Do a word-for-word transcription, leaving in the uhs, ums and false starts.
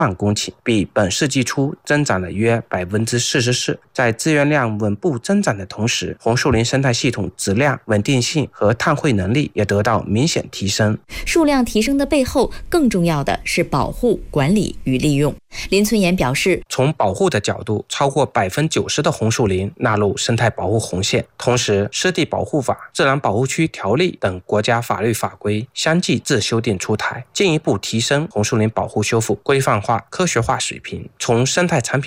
万公顷，比本世纪初增长了约百分之四十四。在资源量稳步增长的同时，红树林生态系统质量、稳定性和碳汇能力也得到明显提升。 数量提升的背后，更重要的是保护、管理与利用。林村岩表示， 从保护的角度，超过百分之九十的红树林纳入生态保护红线。同时，湿地保护法、自然保护区条例等国家法律法规相继自修订出台，进一步提升红树林保护修复规范化、科学化水平。从生态产品